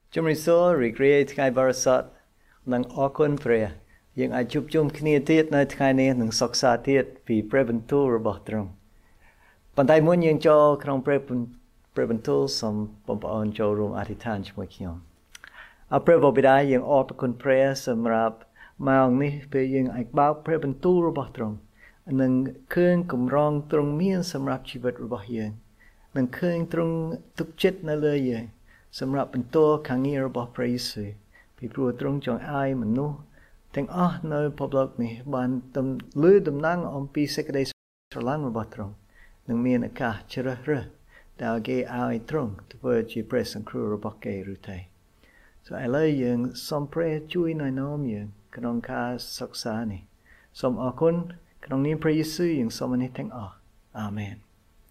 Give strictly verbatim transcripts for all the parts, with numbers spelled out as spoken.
Chúng mình số recreate ngày bờ sọt nâng ở con prayer nhưng ai chụp chung kia tiết nơi ngày này nâng sọc xa tiết vì preventu rồi bỏ trong bàn tay muốn nhưng cho trong preventu som bom bom cho room atitan cho mọi người à prevo bị đại nhưng ở con prayer sầm rap mà ông này về nhưng ai báo preventu rồi bỏ trong nâng khơi cùng rong trong miền sầm rap chi vật rồi bỏ hiện nâng khơi trong tục chết nơi lời vậyสำหรับเป็นตัวขังเงียบบอกพระเยซูพี่ปลัวตรงจงอายมันนู้ทั้งอ๋อในพบโลกนี้บานตำลื้อตำนั่งอมปีเสกได้สลังมาบอกตรงหนึ่งมีนักการเชื่อเรื่องดาวเกอายตรงตัวจีเพรสังครูระบอกเกรุไทยส่วนไอ้เลยยังสมเพรช่วยในน้อมยังขนมคาศึกษานี่สมอคุณขนมนี้พระเยซูยังสมนี้ทั้งอ๋ออาเมน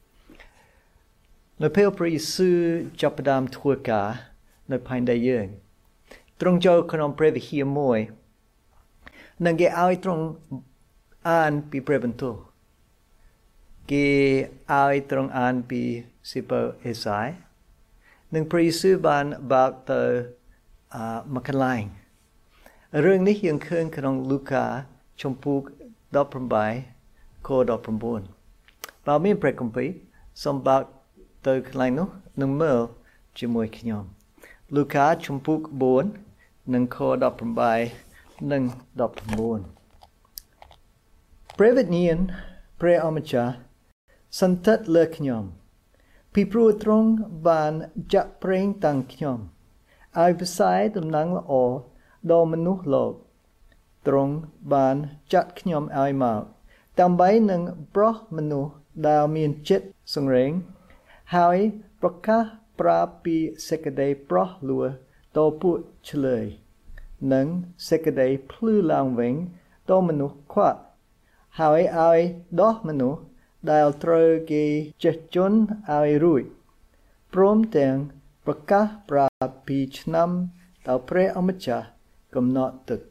ในเพลพระเยซูจับดามทัวกาในภายในเยือนตรงเจ้าขนมเพลวิเฮียมวยนั่งเกเอาตรงอ่านปีเพลบันโตเกเอาตรงอ่านปีสิบเอสายนั่งพระเยซูบานบากเตอมาคันไลน์เรื่องนี้ยังเคลื่อนขนมลูกาชมพูดอกพรมใบโคดอกพรมบุญบางมีเพลกุมปีสมบัติtừ cái này nó nâng mơ chỉ mùi khi nhóm Luca chung bút bốn nâng khô đọc bằng bài nâng đọc bằng bốn Brevet nhiên Pre Omacha sân thất lơ khi nhóm Pi pru trong bàn chạc preng tăng khi nhóm Ai với sai tùm năng là ổ đo mân nút lộp Trong bàn chạc khi nhóm ai mạo Tạm bấy nâng bro mân nút đào miền chết sông rến haiประกาศปราปีเสกเดย์ปลอลัวโตปุเฉลยหนึ่งเสกเดย์พลื้ลางเวงโตมนุษย์ขวาหายไอดอกมนุษย์ดาวตรกีเจจนไอรุ่ยพร้อมแต่งประกาศปราปีชนำดาวเพรอมจ่ากำหนดตึก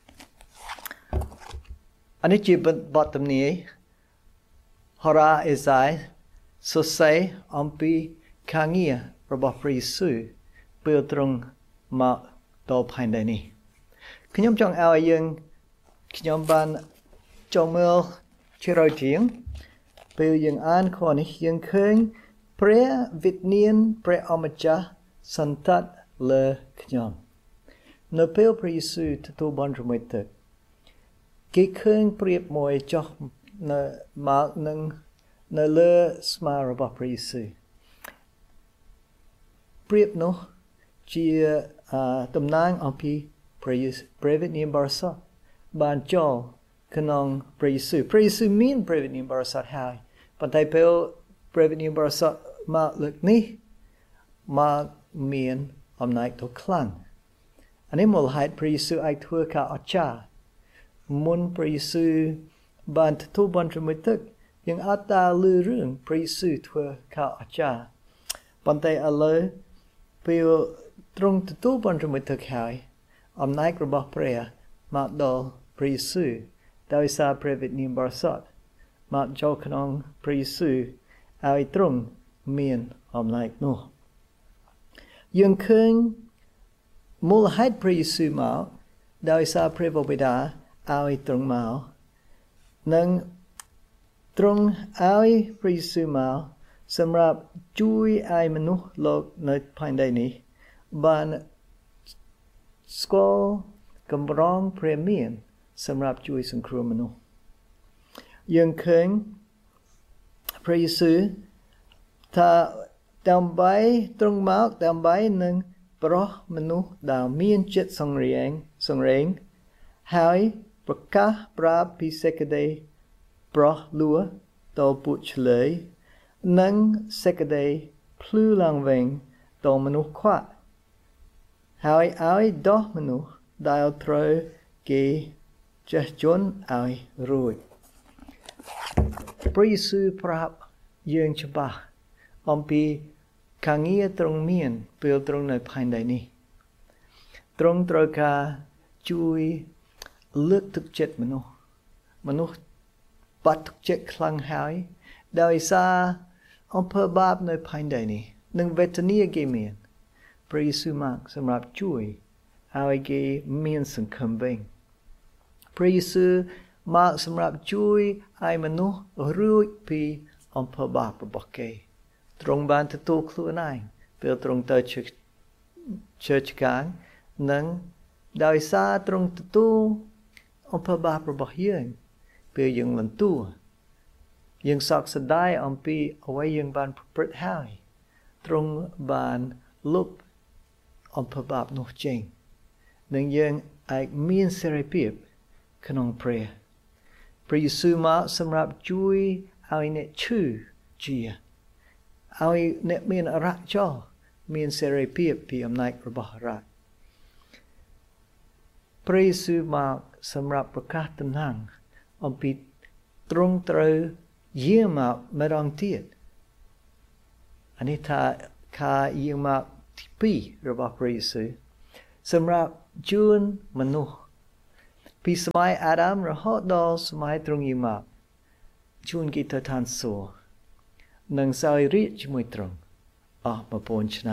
อันนี้จีบบทนี้ฮาราเอไซสดใสอมปีขังเงียระบบพระเยซูเปิดตรงมาต่อภายในนี้ขยมจงเอาอย่างขยมบานจงเมื่อเชื่อเถียงเปิดอย่างอ่านข้อนี้ยังเคยพระวิญญาณพระอมจาสันตัดเลขยมในเปิดพระเยซูตัวบนรมิตรกิเคยเปรียบมวยจอกในมาหนึ่งในเลือสมาระบบพระเยซูเปรียบเนาะจีตำนานอัมพีพระเยซูพระวิญญาณบริสุทธิ์บานจอขนองพระเยซูพระเยซูมีนพระวิญญาณบริสุทธิ์หายปัจจัยเปลพระวิญญาณบริสุทธิ์มาเลือกนี้มาเมียนอำนาจตัวคลั่งอันนี้มูลเหตุพระเยซูไอทัวข้าอาจารย์มุนพระเยซูบานทุบันจมุตึกยังอาตาลือเรื่องพระเยซูทัวข้าอาจารย์ปัจจัยอะไรเพื่อตรงตัวบนจมูกเธอขายอำนาจระบบพระมาดอลพระเยซูดาวสาพระวิญญาณบริสุทธิ์มาจอขนองพระเยซูเอาตรงเมียนอำนาจนู้ยังเคยมูลเหตุพระเยซูมาดาวสาพระบิดาเอาตรงมานั่งตรงเอาพระเยซูมาสำหรับช่วยไอ้มนุษย์โลกในภายในนี้บานสกอลกำลังพระเมียนสำหรับช่วยสังคมมนุษย์ยังเคยพระเยซูถ้าดำไปตรงมาดำไปหนึ่งเพราะมนุษย์ดาวมีนจิตสงเรียงสงเรียงให้ประกาศปราบพิเศษได้เพราะลัวต่อปุจเลยนั่งเสกได้พลื้ลังเวงต่อมนุษย์ขวาหายเอาดอกมนุษย์ดาวเทรเกจะจนเอารวยพระเยซูปราบยืนฉบับอมปีขังเงียตรงเมียนเปลี่ยนตรงในภายในนี้ตรงตรกาช่วยเลือกทุกเจ็ดมนุษย์มนุษย์ปัดทุกเจ็ดคลังหายดาวซาอำเภอบาปในภายในนี้หนึ่งเวทนียเกเมียนព្រះយេស៊ូវមកសម្រាប់ជួយឲ្យគេមានសង្ឃឹមវិញព្រះយេស៊ូវមកសម្រាប់ជួយឲ្យមនុស្សរួចពីអំពើបាបរបស់គេទ្រង់បានទទួលខ្លួនឯងពេលទ្រង់ទៅជឿឆ្កាងនិងដោយសារទ្រង់ទទួលអំពើបាបរបស់យើងពេលយើងលន្ទួយើងសោកស្ដាយអំពីអ្វីយើងបានប្រព្រឹត្តហើយទ្រង់បានលុបអំពើបាបនោះចេញនិងយើងអាចមានសេរីភាពក្នុងព្រះព្រះយេស៊ូវមកសម្រាប់ជួយឲ្យអ្នកឈឺជាឲ្យអ្នកមានអារក្សចោលមានសេរីភាពពីអំណាចរបស់អារក្សព្រះយេស៊ូវមកសម្រាប់ប្រកាសតំណែងអំពីទ្រង់ត្រូវយាងមកម្ដងទៀតអានេះថាការយាងមកទីពីររបស់ព្រះយេស៊ូវសម្រាប់ជួនមនុស្សពីសម័យអាដាមរហូតដល់សម័យទ្រង់យាងមកជួនគេទៅឋានសួគ៌និងសោយរាជ្យជាមួយទ្រង់អស់មួយពាន់ឆ្នាំ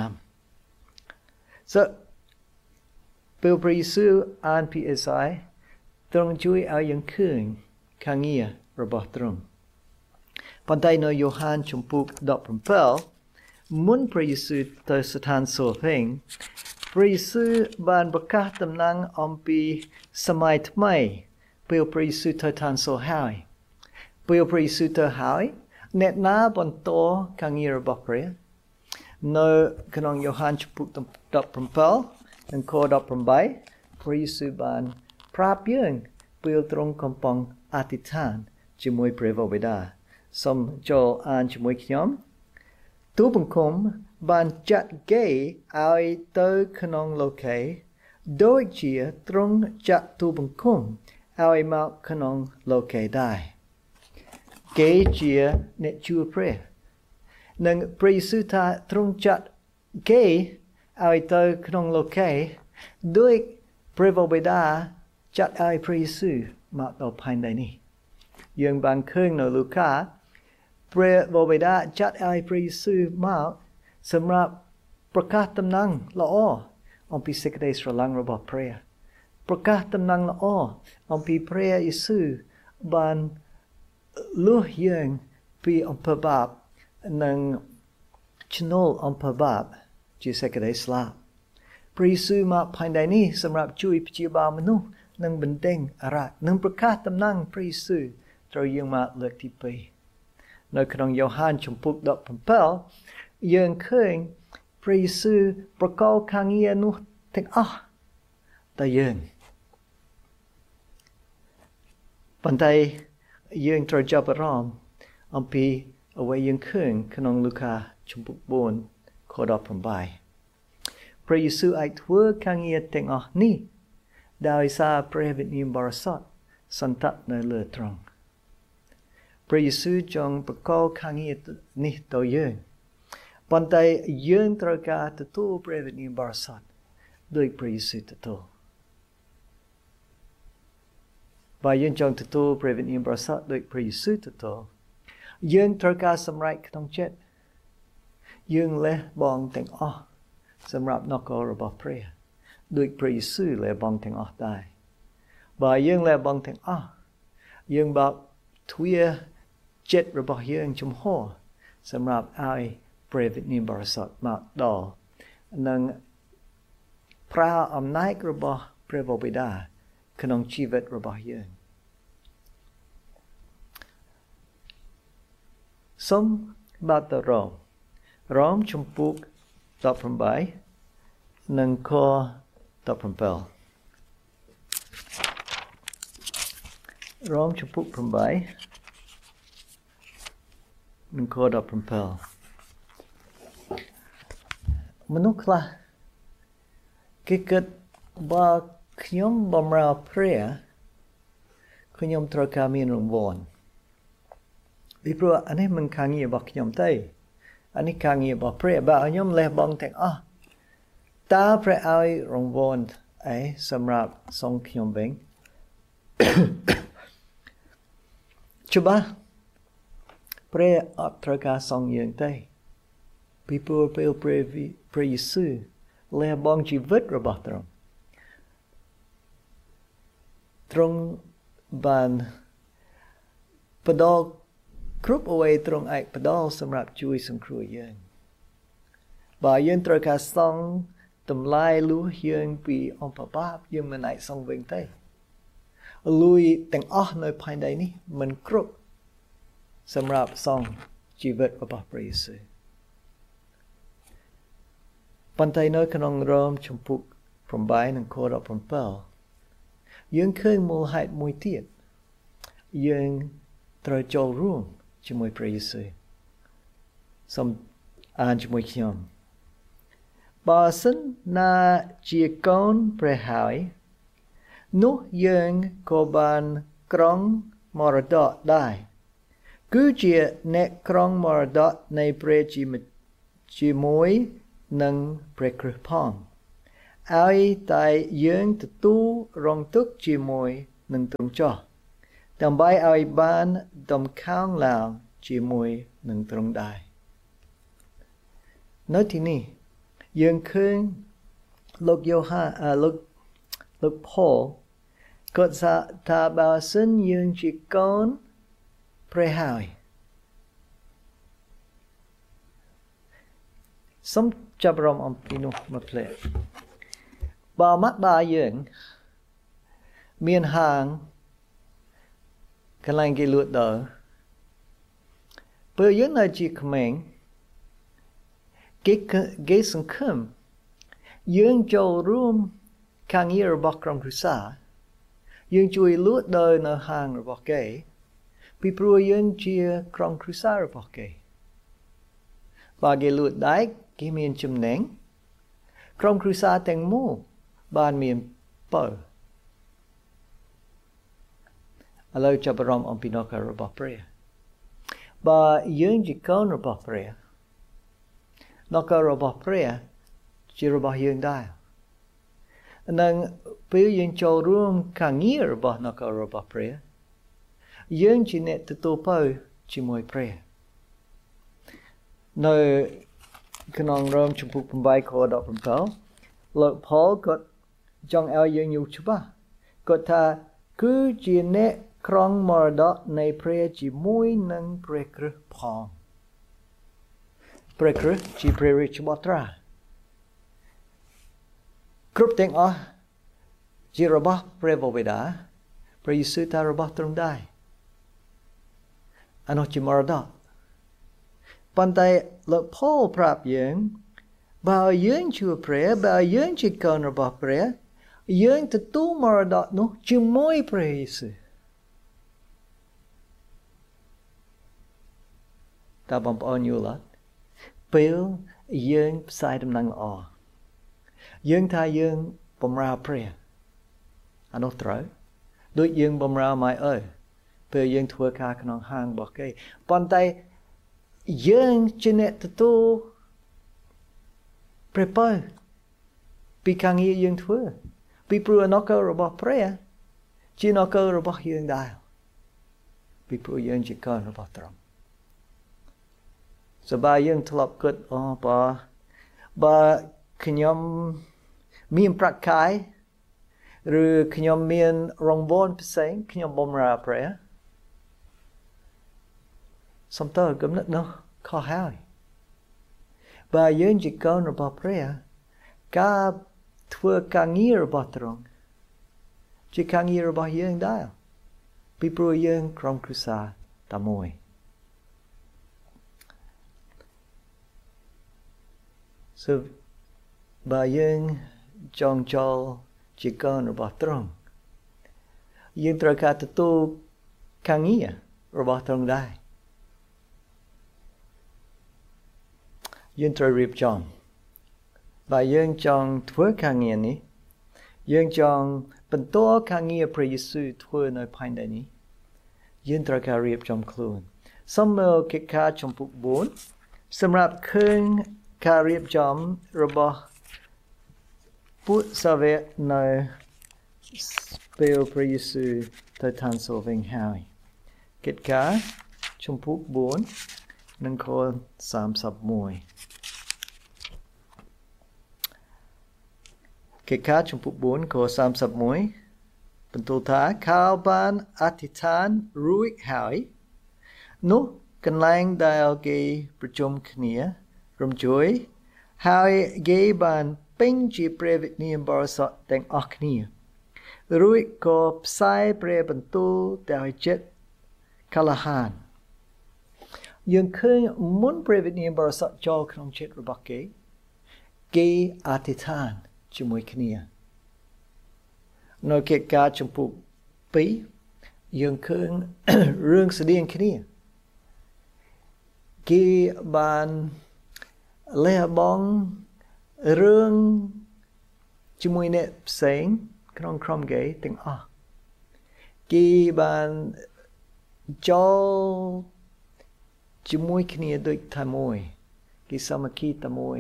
So ពេលព្រះយេស៊ូវអានពីអេសាយទ្រង់ជួយឲ្យយើងឃើញការងាររបស់ទ្រង់ប៉ុន្តែនៅយ៉ូហានជំពូកដប់ប្រាំ7មុនព្រះយេស៊ូវទៅស្ថានសួគ៌វិញព្រះយេស៊ូវបានប្រកាសតំណែងអំពីសម័យថ្មីពេលព្រះយេស៊ូវទៅឋានសួគ៌ហើយពេលព្រះយេស៊ូវទៅហើយអ្នកណាបន្តការងាររបស់ព្រះនៅក្នុងយ៉ូហានជំពូកដប់ប្រាំ7និងខដប់ប្រាំ8ព្រះយេស៊ូវបានប្រាប់យើងពេលទ្រង់កំពុងអធិដ្ឋានជាមួយព្រះបិតាសូមចូលអានជាមួយខ្ញុំទូលបង្គំបានចាត់គេឲ្យទៅក្នុងលោកីដូចជាទ្រង់ចាត់ទូលបង្គំឲ្យមកក្នុងលោកីដែរគេជាអ្នកជួបព្រះនិងព្រះយេស៊ូវថាទ្រង់ចាត់គេឲ្យទៅក្នុងលោកីដោយព្រះបិតាចាត់ឲ្យព្រះយេស៊ូវមកដល់ផែនដីនេះយើងបានឃើញនៅលូកាព្រះបិតាចាត់ឲ្យព្រះយេស៊ូវមកសម្រាប់ប្រកាសតំណែងល្អអំពីសេចក្តីស្រឡាញ់របស់ព្រះប្រកាសតំណែងល្អអំពីព្រះយេស៊ូវបានលុះយើងពីអំពើបាបនិងឈ្នួលអំពើបាបជាសេចក្តីស្លាប់ព្រះយេស៊ូវមកផែនដីនេះសម្រាប់ជួយព្យាបាលមនុស្សនិងបណ្ដេញអារក្សនិងប្រកាសតំណែងព្រះយេស៊ូវត្រូវយើងមកលើកទីពីរនៅក្នុងយ៉ូហានជំពូកដប់ប្រាំ7យើងឃើញព្រះយេស៊ូវប្រកល់ការងារនោះទាំងអស់តែយើងប៉ុន្តែយើងត្រូវចាប់អារម្មណ៍អំពីអ្វីយើងឃើញក្នុងលូកាជំពូក4ខដប់ប្រាំ8ព្រះយេស៊ូវអាចធ្វើការងារទាំងអស់នេះដោយសារព្រះវិញ្ញាណបរិសុទ្ធសន្តៈនៅលើទ្រង់ព្រះយេស៊ូវចង់ប្រកល់ការងារនេះទៅយើងប៉ុន្តែយើងត្រូវការទទួលព្រះវិញ្ញាណបរិសុទ្ធដោយព្រះយេស៊ូវទទួលបើយើងចង់ទទួលព្រះវិញ្ញាណបរិសុទ្ធដោយព្រះយេស៊ូវទទួលយើងត្រូវការសម្រេចក្នុងចិត្តយើងលះបង់ទាំងអស់សម្រាប់នគររបស់ព្រះដោយព្រះយេស៊ូវលះបង់ទាំងអស់ដែរបើយើងលះបង់ទាំងអស់យើងបើកទ្វារចិត្តរបស់យើងចំហសម្រាប់ឲ្យព្រះវិញ្ញាណបរិសុទ្ធមកដល់និងប្រើអំណាចរបស់ព្រះបិតាក្នុងជីវិតរបស់យើងសូមបើកទៅរ៉ូមរ៉ូមជំពូកដប់ប្រាំ8និងខដប់ប្រាំ7រ៉ូមជំពូកប្រាំ8និងខដប់ប្រាំ7មនុស្សខ្លះគេគិតបើខ្ញុំបម្រើព្រះខ្ញុំត្រូវការមានរង្វាន់ពីព្រោះអានេះមិនការងាររបស់ខ្ញុំទេអានេះការងាររបស់ព្រះបើខ្ញុំលះបង់ទាំងអស់តើព្រះឲ្យរង្វាន់អីសម្រាប់សងខ្ញុំវិញច្បាស់ព្រះអត់ត្រូវការសងយើងទេពីព្រោះពេលព្រះព្រះយេស៊ូវ leh bong chi vitរបស់ទ្រង់ទ្រង់បានផ្ដល់គ្រប់អ្វីទ្រង់អាចផ្ដល់សម្រាប់ជួយសង្គ្រោះយើងបើយើងត្រូវការសង់តម្លាយលុះយើងពីអំពើបាបយើងមិនអាចសង់វិញទេលុយទាំងអស់នៅផែនដីនេះមិនគ្រប់សម្រាប់សង់ជីវិតរបស់ព្រះយេស៊ូវប៉ុន្តែនៅក្នុងរ៉ូមជំពូកeightនិងខseventeenយើងឃើញមូលហេតុមួយទៀតយើងត្រូវចូលរួមជាមួយព្រះយេស៊ូវសូមអានជាមួយខ្ញុំបើសិនណាជាកូនព្រះហើយនោះយើងក៏បានក្រងមរតកដែរគឺជាអ្នកក្រងមរតកនៃព្រះជាមួយនឹងព្រះគ្រិស្តផងឲ្យតែយើងទទួលរងទុក្ខជាមួយនឹងទ្រង់ចុះដើម្បីឲ្យបានដំខំឡើងជាមួយនឹងទ្រង់ដែរនៅទីនេះយើងឃើញលោកយ៉ូហានលោកលោកផលគាត់ថាបើសិនយើងជាកូនព្រះហើយសូមចាប់អារម្មណ៍អំពីនោះមកផ្លែបើមកបើយើងមានហាងកន្លែងគេលក់ដល់ពេលយើងនៅជាក្មេងគេគេសង្ឃឹមយើងចូលរួមការងាររបស់ក្រុមគ្រួសារយើងជួយលក់ដល់នៅហាងរបស់គេពីព្រោះយើងជាក្រុមគ្រួសាររបស់គេបើគេលក់ដែកគេមានចំណេញក្រុមគ្រួសារទាំងមូលបានមានបើឥឡូវចាប់អារម្មណ៍អំពីនគររបស់ព្រះបើយើងជាកូនរបស់ព្រះនគររបស់ព្រះជារបស់យើងដែរនិងពេលយើងចូលរួមការងាររបស់នគររបស់ព្រះយើងជាអ្នកទទួលពរជាមួយព្រះនៅក្នុងរ៉ូមជំពូកeightខseventeenលោកផលគាត់ចង់ឲ្យយើងយល់ច្បាស់គាត់ថាគឺជាអ្នកក្រងមរតកនៃព្រះជាមួយនឹងព្រះគ្រិស្តផងព្រះគ្រិស្តជាព្រះរាជបុត្រាគ្រប់ទាំងអស់ជារបស់ព្រះបិតាព្រះយេស៊ូវថារបស់ទ្រង់ដែរអានោះជាមរតកប៉ុន្តែលោកផលប្រាប់យើងបើយើងជឿព្រះបើយើងជាកូនរបស់ព្រះយើងទទួលមរតកនោះជាមួយព្រះយេស៊ូវតើបងប្អូនយល់អត់ពេលយើងផ្សាយដំណឹងល្អយើងថាយើងបម្រើព្រះអានោះត្រូវដូចយើងបម្រើម៉ែអើយពេលយើងធ្វើការក្នុងហាងរបស់គេប៉ុន្តែយើងជាអ្នកទទួលព្រះពរពីការងារយើងធ្វើពីព្រោះនគររបស់ព្រះជានគររបស់យើងដែរពីព្រោះយើងជាកូនរបស់ទ្រង់សបើយើងធ្លាប់គិតអូបើបើខ្ញុំមានប្រាក់កាយឬខ្ញុំមានរង្វាន់ផ្សេងខ្ញុំបម្រើព្រះសំទោសគំនិតនោះខុសហើយបើយើងជាកូនរបស់ព្រះការធ្វើការងាររបស់ទ្រង់ជាការងាររបស់យើងដែរពីព្រោះយើងក្រុមគ្រួសារតែមួយសូមបើយើងចង់ចូលជាកូនរបស់ទ្រង់យើងត្រូវការទទួលការងាររបស់ទ្រង់ដែរយើងត្រូវរៀបចំបើយើងចង់ធ្វើការងារនេះយើងចង់បន្តការងារព្រះយេស៊ូវធ្វើនៅផែនដីនេះយើងត្រូវការរៀបចំខ្លួនសូមមើលកិច្ចការចំពុកfourសម្រាប់ឃើញការរៀបចំរបស់ពុទ្ធសាសនិកនៅពេលព្រះយេស៊ូវទៅឋានសួគ៌វិញហើយកិច្ចការចំពុកfourនិងខthirty-one កិច្ចការចំពោះbốnខសាមសិបមួយបន្ទូលថាខាលបានអធិដ្ឋានរួចហើយនោះកន្លែងដែលគេប្រជុំគ្នារំជួយហើយគេបានពេញជាព្រះវិញ្ញាណបរិសុទ្ធទាំងអស់គ្នារួចក៏ផ្សាយព្រះបន្ទូលដោយចិត្តក្លាហានយើងឃើញមុនព្រះវិញ្ញាណបរិសុទ្ធចូលក្នុងចិត្តរបស់គេគេអធិដ្ឋានជាមួយគ្នានៅកិច្ចការចំពោះពីរយើងឃើញរឿងស្តីងគ្នាគេបានលះបង់រឿងជាមួយអ្នកផ្សេងក្នុងក្រុមគេទាំងអស់គេបានចូលជាមួយគ្នាដូចតែមួយគេសាមគ្គីតែមួយ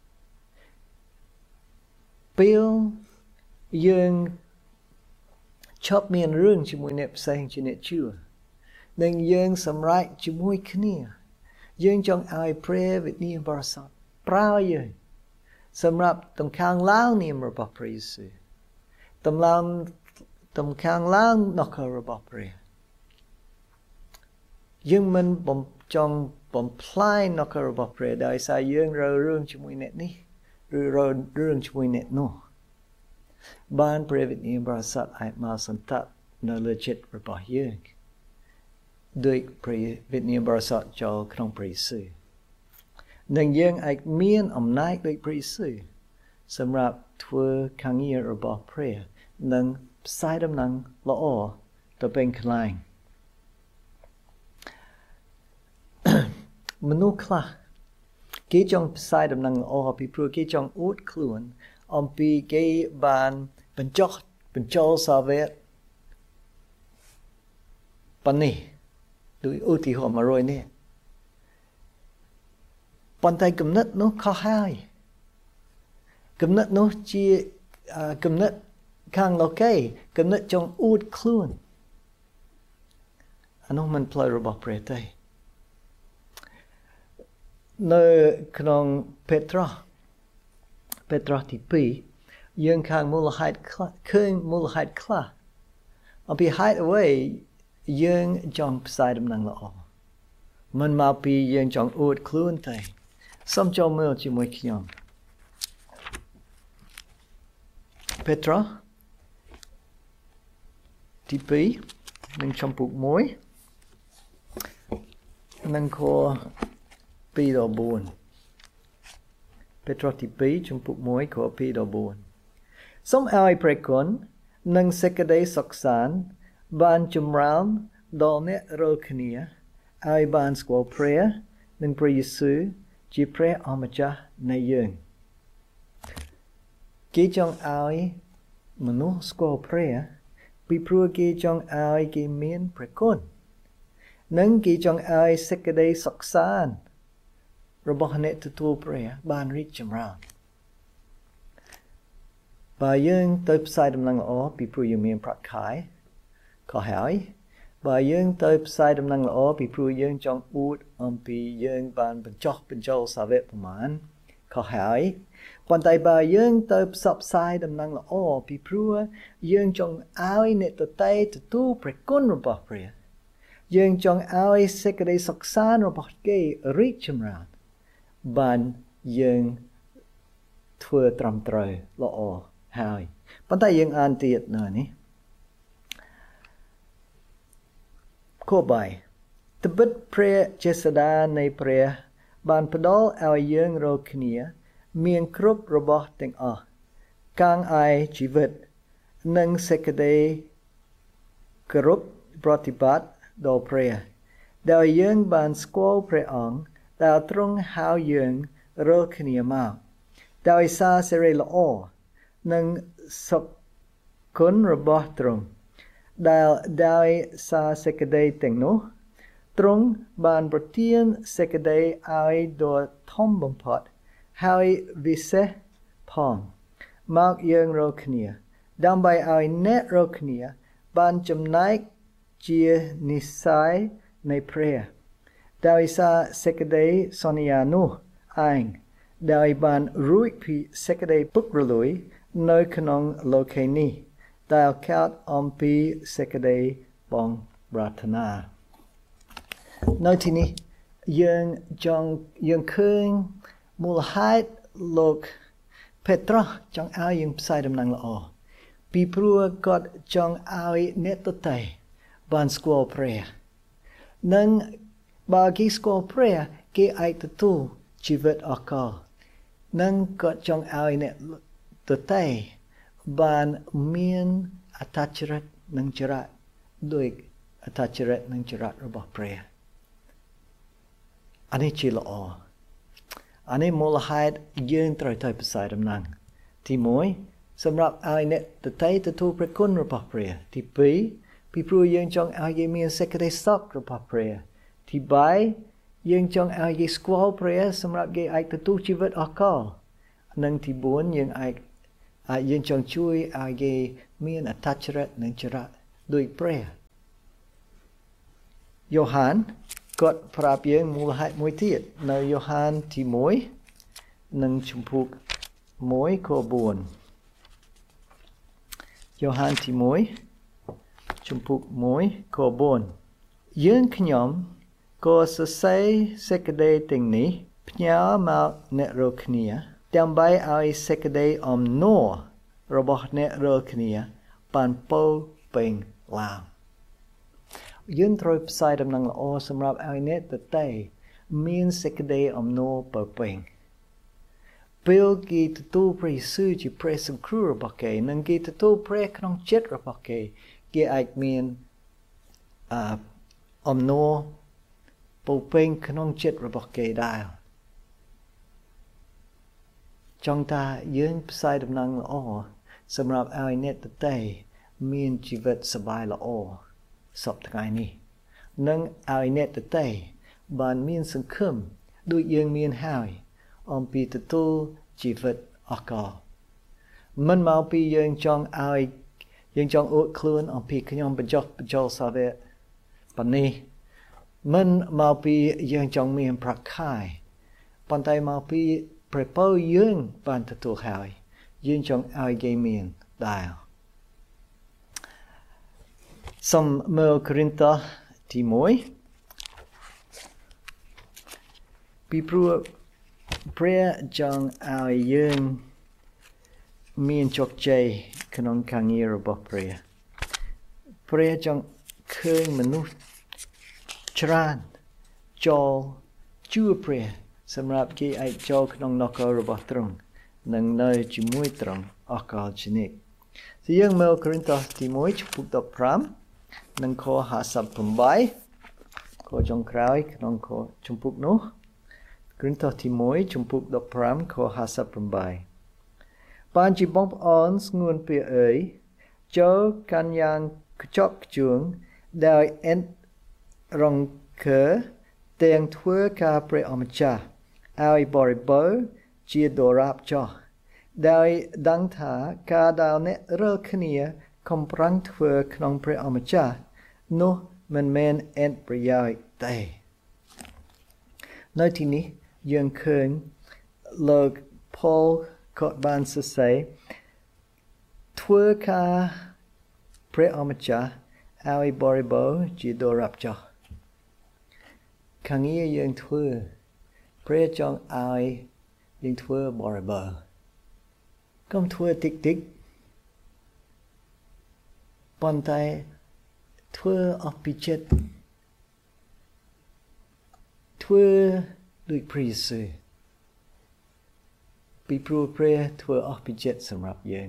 ពេលយើងឈប់មានរឿងជាមួយអ្នកផ្សេងជាអ្នកជឿនិងយើងសម្រេចជាមួយគ្នាយើងចង់ឲ្យព្រះវិញ្ញាណបរិសុទ្ធប្រើយើងសម្រាប់តំខាងឡើងនាមរបស់ព្រះយេស៊ូវតំឡើងតំខាងឡើងនគររបស់ព្រះយើងមិនបំចង់បំផ្លាញនគររបស់ព្រះដោយសារយើងរករឿងជាមួយអ្នកនេះឬរករឿងជាមួយអ្នកនោះបានព្រះវិញ្ញាណបរិសុទ្ធអាចមកសន្តៈនៅលើចិត្តរបស់យើងដោយព្រះវិញ្ញាណបរិសុទ្ធចូលក្នុងព្រះយេស៊ូវនិងយើងអាចមានអំណាចដូចព្រះយេស៊ូវសម្រាប់ធ្វើការងាររបស់ព្រះនិងផ្សាយដំណឹងល្អទៅពេញកន្លែងមនុស្សខ្លះគេចង់ផ្សាយដំណឹងល្អពីព្រោះគេចង់អួតខ្លួនអំពីគេបានបញ្ចុះបញ្ចូលសាវកប៉ុណ្នេះដោយឧទាហរណ៍មួយរយនេះប៉ុន្តែគំនិតនោះខុសហើយគំនិតនោះជាគំនិតខាងលោកគេគំនិតចង់អួតខ្លួនអានោះមិនផ្លូវរបស់ព្រះទេនៅក្នុងពេត្រុសពេត្រុសទីពីរយើងខាងមូលហេតុឃើញមូលហេតុខ្លះអំពីហេតុអ្វីយើងចង់ផ្សាយដំណឹងល្អមិនមកពីយើងចង់អួតខ្លួនទេសូមចូលមើលជាមួយខ្ញុំពេត្រុសទីពីរនឹងចំពុកមួយនឹងខពីរដល់បួនពេត្រុសទីពីរចំពុកមួយខពីរដល់បួនសូមឲ្យព្រះគុណនិងសេចក្តីសុខសាន្តបានចម្រើនដល់អ្នករាល់គ្នាឲ្យបានស្គាល់ព្រះនិងព្រះយេស៊ូវជាព្រះអម្ចាស់នៃយើងគេចង់ឲ្យមនុស្សស្គាល់ព្រះពីព្រោះគេចង់ឲ្យគេមានព្រះគុណនិងគេចង់ឲ្យសេចក្តីសុខសាន្តរបស់អ្នកទទួលព្រះបានរីកចម្រើនបើយើងទៅផ្សាយដំណឹងល្អពីព្រោះយើងមានប្រាក់ខែក៏ហើយបើយើងទៅផ្សាយដំណឹងល្អពីព្រោះយើងចង់អួតអំពីយើងបានបញ្ចុះបញ្ចូលសាវកប្រមាណក៏ហើយប៉ុន្តែបើយើងទៅផ្សព្វផ្សាយដំណឹងល្អពីព្រោះយើងចង់ឲ្យអ្នកដទៃទទួលព្រះគុណរបស់ព្រះយើងចង់ឲ្យសេចក្តីសុខសាន្តរបស់គេរីកចម្រើនបានយើងធ្វើត្រឹមត្រូវល្អហើយប៉ុន្តែយើងអានទៀតនៅនេះខបីត្បិតព្រះចេស្តានៃព្រះបានផ្ដល់ឲ្យយើងរាល់គ្នាមានគ្រប់របស់ទាំងអស់កាងឯជីវិតនិងសេចក្តីគោរពប្រតិបត្តិដល់ព្រះដែលយើងបានស្គាល់ព្រះអង្គដែលទ្រង់ហៅយើងរាល់គ្នាមកដោយសារសេរីល្អនិងសុខគុណរបស់ទ្រង់ដែលដោយសារសេចក្តីទាំងនោះទ្រង់បានប្រទានសេចក្តីឲ្យដ៏ធំបំផុតហើយវិសេសផងមកយើងរាល់គ្នាដើម្បីឲ្យអ្នករាល់គ្នាបានចំណែកជានិស្ស័យនៃព្រះដោយសារសេចក្តីសន្យានោះឯងដោយបានរួចពីសេចក្តីពុករលួយ nơi khăn lô khê ni đào khát om pi sekade bong bratana nơi thì ni dương trong dương khương mùa hai lộc Petra trong ao dương sai đầm năng lọ pi prua got trong ao net to tay ban squall prayer nâng ba cái squall prayer cái ai tự tu chỉ vật ở cỏ nâng got trong ao net to tay ban miên attachment nâng chrat đôi attachment nâng chrat robot prayer anh ấy chỉ lọ anh ấy mua hai dương trời thời bớt sai đầm năng thì mỗiสำหรับไอ้เนี่ยแต่ไทยจะถูกประคุณระบบเปรียที่ปีปีพรูยังจองไอ้ยังมีเซกเดสต็อกระบบเปรียที่ใบยังจองไอ้ยังสควอลเปรียสำหรับไอ้จะถูกชีวิตออกก็นั่งที่บุญยังไอ้ไอ้ยังจองช่วยไอ้ยังมีอัตราเฉลี่ยหนึ่งจุดด้วยเปรียโยฮันกดพระเพียงมูลหายมวยที่ในโยฮันที่มวยนั่งชมพูมวยขบุญโยฮันที่มวยชมพูมวยขบวนยืนขยมก็สใส่เสกเดย์ติงนี้พญามาเนโรคเนียจำใบเอาเสกเดย์อมโนระบบเนโรคเนียปันโปเป็นลาวยืนทรอยใส่ดำนังละโอสำหรับเอาเนตเตย์มีนเสกเดย์อมโนเปิดเป็นเปิลกีตตูเพรซื้อจีเพรสังครูระบบเกนังกีตตูเพรขนมเจ็ดระบบเกเกี่ยไอมีนอมโนปูเป็นขนมเจ็ดระบบเกได้จงตายืนใส่ดำนังละโอสำหรับเอาเนตเตย์มีนชีวิตสบายละโอสอบทั้งไงนี่นังเอาเนตเตย์บานมีนสังคมด้วยยังมีนหายอมปีตตูชีวิตอากามันมาปียังจองไอยังจองอุดคลื่นอมปีขยมเป็นจอกเป็นจอสาเวปันนี้มันมาปียังจองมีนพระค่ายปันไตมาปีเปรย์เป้ายังปันตตูหายยังจองไอเกมีนได้สมเมื่อครินตที่มวยปีพรูเพื่อจงเอายืนมีนจกใจขนมขังยีระบบเพื่อเพื่อจงเคยมนุษย์ชรานจอจูเพื่อสำหรับที่ไอจอขนมนกระบบตรงนั่งในจิมวยตรงอากาศชนิดที่ยังเมื่อกรินต์ที่มวยชุบดอกพรามนั่งขอหาสับผมใบขอจงคราวขนมขอชุบนู้กรินต์ที่มวยชุมพุกดอกพรามขอหาสับปมใบปานจีบองออนสงวนเปียเอ๋ยเจ้ากันยังกจอกจวงได้เอ็นรองเคอเตียงทั่วคาเปรอมจ่าเอาบริบอจีดอรับจ่อได้ดังถากาดาวเนเรคเนียคอมปรังทั่วขนมเปรอมจ่าโนมันเมนเอ็นประยายเตในที่นี้ยังเคยเลิกพอลกอดบานเสยทั่วคาพระอมจ่าเอาไอบริบอจีดอรับจ่อขังยี่ยังทั่วพระจงเอายังทั่วบริบอก็ทั่วติ๊กติ๊กปอนไตทั่วออฟฟิเจตทั่วด้วยพรีสื่อปีพรูเพรทั่วออฟฟิเจตสำหรับยัง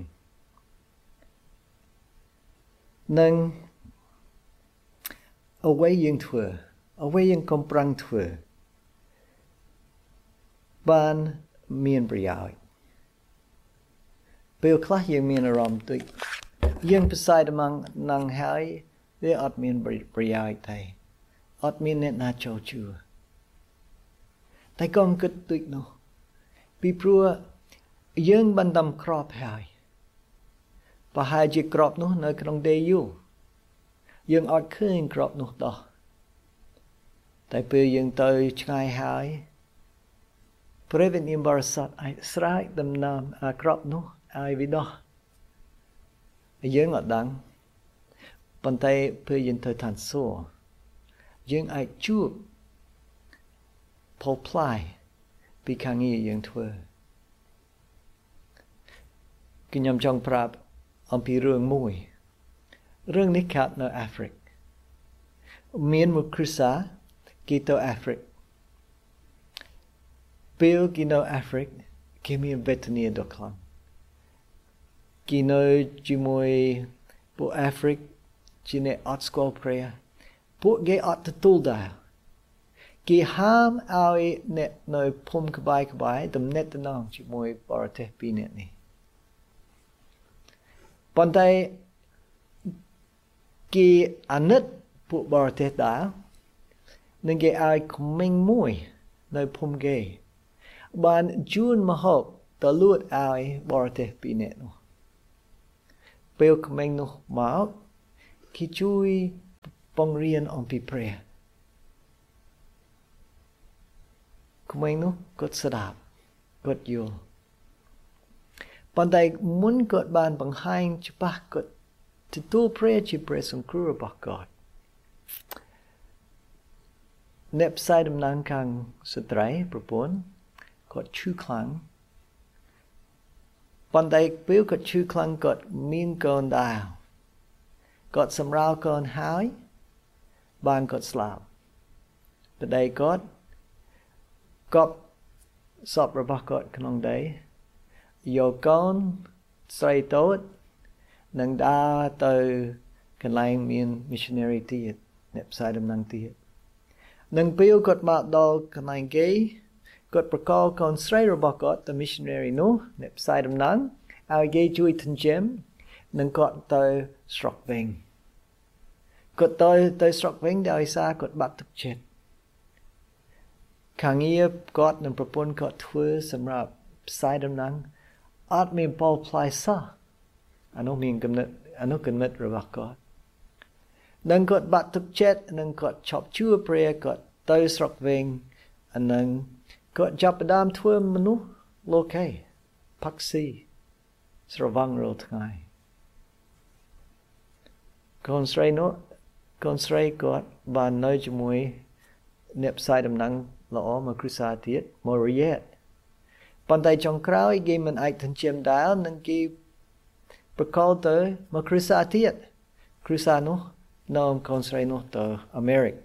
นั่งเอาไว้ยังทั่วเอาไว้ยังกำปรังทั่วบ้านมีนประโยชน์เปลวคล้ายยังมีอารมณ์ด้วยยังภาษาดมังนังหายเรื่องอดมีนประโยชน์ไทยอดมีนเนตนาโจจูแต่ก็งกึดตุยโนปีพรัวยังบันดำครอบหายปะหายจีกรอบนู้ในกรงเดยูยังอดขึ้นกรอบนู้ต่อแต่เปย์ยังเตยชายหายพระเวทนิบาร์สัตไอสไลด์ดำน้ำอากรอบนู้ ai vì đó dương ở đằng bàn tay bây giờ thời thản số dương ai chụp Paul Ply bị khang nghi dương thưa cái nhầm trong prab ông bị rương mùi rương ní khátនៅ Afric មានមួយគ្រួសារគេទៅ Afric ពេលគេនៅ Afric គេមានវេទនាដ៏ខ្លាំងគេនៅជាមួយពួក Afric ជាអ្នកអត់ស្គាល់ព្រះពួកគេអត់ទទួលដែរគេហាមឲ្យអ្នកនៅភូមិក្បែរក្បែរទំនាក់ទំនងជាមួយបរទេសពីរនាក់នេះប៉ុន្តែគេអាណិតពួកបរទេសដែរនឹងគេឲ្យក្មេងមួយនៅភូមិគេបានជូនមកហូបទៅលួចឲ្យបរទេសពីរនាក់នោះពេលក្មេងនោះមកគេជួយបង្រៀនអំពីព្រះក្មេងនោះគាត់ស្ដាប់គាត់យល់ប៉ុន្តែមុនគាត់បានបង្ហាញច្បាស់គាត់ទទួលព្រះជាព្រះសង្គ្រោះរបស់គាត់អ្នកផ្សាយដំណឹងខាងស្ត្រីប្រពន្ធគាត់ឈឺខ្លាំងប៉ុន្តែពេលគាត់ឈឺខ្លាំងគាត់មានកូនដែរគាត់សម្រាលកូនហើយបានគាត់ស្លាប់តែដៃគាត់កប់សពរបស់គាត់ក្នុងដីយកកូនស្រីតូចនឹងដើរទៅកន្លែងមាន missionary ទៀតអ្នកផ្សាយដំណឹងទៀតនឹងពេលគាត់មកដល់កន្លែងគេគាត់ប្រកល់កូនស្រីរបស់គាត់ទៅ missionary នោះអ្នកផ្សាយដំណឹងឲ្យគេជួយចិញ្ចឹមនឹងគាត់ទៅស្រុកវិញគាត់ទៅទៅស្រុកវិញដោយសារគាត់បាត់ទឹកចិត្តខាងងារគាត់នឹងប្រពន្ធគាត់ធ្វើសម្រាប់ផ្សាយដំណឹងអត់មានបលផ្លាយសោះអានោះមានកំណត់អានោះកំណត់របស់គាត់នឹងគាត់បាត់ទឹកចិត្តនឹងគាត់ឈប់ជួបព្រះគាត់ទៅស្រុកវិញអានឹងគាត់ចាប់ផ្ដើមធ្វើមនុស្សលោកេផាក់ស៊ីស្រវឹងរាល់ថ្ងៃកូនស្រីនោះកូនស្រីគាត់បាននៅជាមួយអ្នកផ្សាយដំណឹងល្អមកគ្រួសារទៀតមករយៈប៉ុន្តែចុងក្រោយគេមិនអាចចិញ្ចឹមដែរនឹងគេប្រកល់ទៅមកគ្រួសារទៀតគ្រួសារនោះនាំកូនស្រីនោះទៅអាមេរិក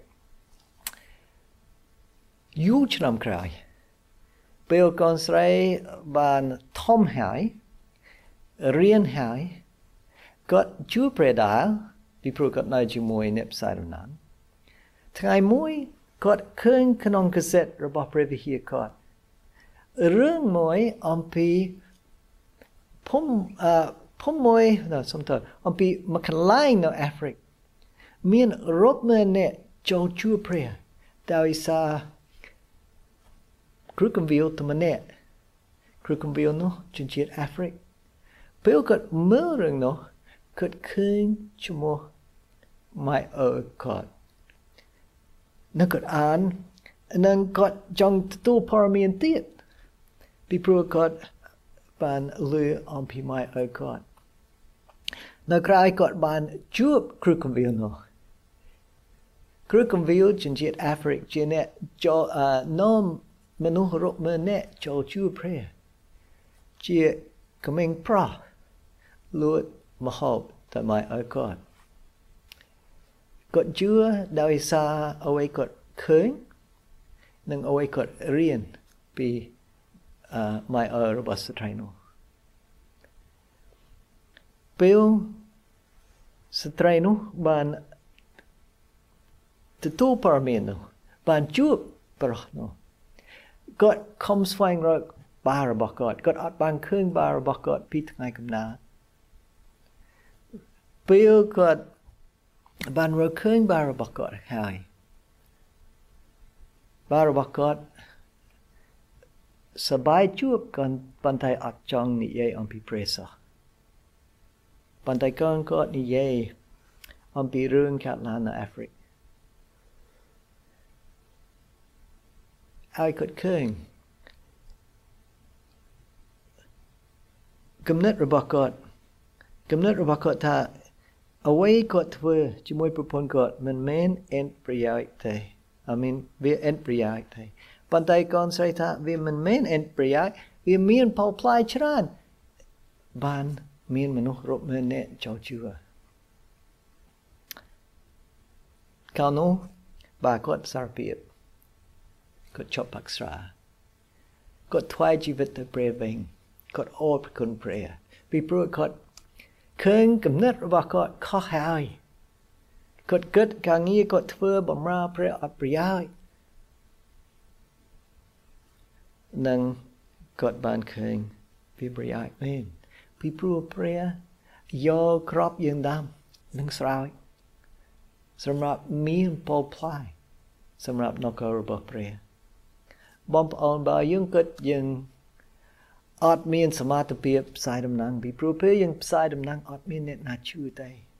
យូរឆ្នាំក្រោយពេលកូនស្រីបានធំហើយរៀនហើយគាត់ជួបព្រះដែរពីព្រោះគាត់នៅជាមួយអ្នកផ្សាយដំណឹងថ្ងៃមួយគាត់ឃើញក្នុងកាសែតរបស់ព្រះវិហារគាត់រឿងមួយអំពីភូមិអឺភូមិមួយសំទោសអំពីមួយកន្លែងនៅអាហ្វ្រិកមានរាប់ម៉ឺននាក់ចូលជួបព្រះដោយសារគ្រូកំវីលតែម្នាក់គ្រូកំវីលនោះជនជាតិអាហ្វ្រិកពេលគាត់មើលរឿងនោះគាត់ឃើញឈ្មោះ My Old God នឹងគាត់អាននឹងគាត់ចង់ទទួលព័ត៌មានទៀតពីព្រោះគាត់បានលឺអំពី My Old God នៅក្រៅគាត់បានជួបគ្រូកំវីលនោះគ្រូកំវីលជនជាតិអាហ្វ្រិកជាអ្នកចូលនាំមនុស្សរាប់ម៉ឺននាក់ចូលជួបព្រះជាក្មេងប្រុសលួចមហូបតែ My Old God គាត់ជឿដោយសារអ្វីគាត់ឃើញនិងអ្វីគាត់រៀនពី My Old របស់ស្ត្រីនោះពេលស្ត្រីនោះបានទទួលព័ត៌មាននោះបានជួបប្រុសនោះគាត់ខំស្វែងរកបាររបស់គាត់គាត់អត់បានឃើញបាររបស់គាត់ពីថ្ងៃកំណើតពេលគាត់បានរកឃើញបាររបស់គាត់ហើយបាររបស់គាត់សប្បាយជួបគាត់ប៉ុន្តែអត់ចង់និយាយអំពីព្រះសោះប៉ុន្តែកូនគាត់និយាយអំពីរឿងកាត់ឡើងនៅអាហ្វ្រិកហើយគាត់ឃើញกำเนิดระบบกอดกำเนิดระบบกอดถ้าเอาไว้กอดเธอจิมวยประพนกอดมันเมนเอ็นประหยัดไทยI mean เวียเอ็นประหยัดไทยปันไตก่อนใส่ถ้าเวียมันเมนเอ็นประหยัดเวียมีนเผาพลายชราญบ้านมีนมนุษย์รบเมนเนเจ้าจัวข่าวนู้บากอดสารเปียบกดชอบปักษากดทวายชีวิตเปรย์เบงกดโอ้เป็นคนเปรย์ปีปรุกดเคยกำเนิดระบากดข้อหายกดเกิดการงี้กดเฟื่อบำราเปรย์อัปริยายนังกดบานเคยปีปริยายเล่นปีปรุเปรย์ยอครอบยังดำนังสลายสำหรับมีนพอพลายสำหรับนกระบบเปรย์บอมออนบายังเกิดยังอดมีนสมาธิเปียบสายดำนังปีปรุเปรย์ยังสายดำนังอดมีนเนตนาชื่อใจ